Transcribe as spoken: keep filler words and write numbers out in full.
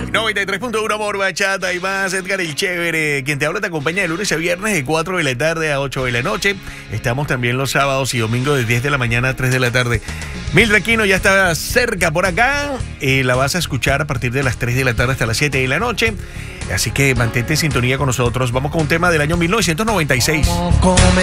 noventa y tres punto uno Amor, Bachata y más. Edgar el Chévere, quien te habla, te acompaña de lunes a viernes de cuatro de la tarde a ocho de la noche. Estamos también los sábados y domingos de diez de la mañana a tres de la tarde. Mildred Aquino ya está cerca por acá. Eh, la vas a escuchar a partir de las tres de la tarde hasta las siete de la noche. Así que mantente en sintonía con nosotros. Vamos con un tema del año mil novecientos noventa y seis.